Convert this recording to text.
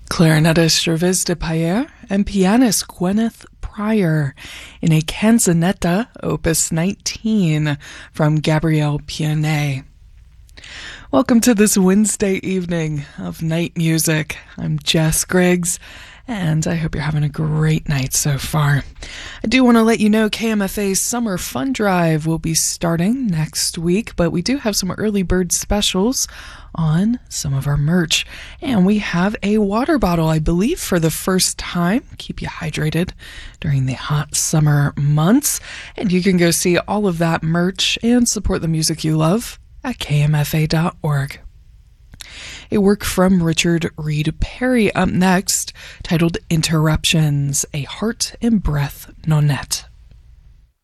Clarinetist Gervais de Payer and pianist Gwyneth Pryor in a canzonetta, opus 19, from Gabriel Pionet. Welcome to this Wednesday evening of Night Music. I'm Jess Griggs, and I hope you're having a great night so far. I do want to let you know KMFA's Summer Fun Drive will be starting next week, but we do have some early bird specials on some of our merch. And we have a water bottle, I believe, for the first time. Keep you hydrated during the hot summer months. And you can go see all of that merch and support the music you love at kmfa.org. A work from Richard Reed Parry up next, titled Interruptions, a Heart and Breath Nonette.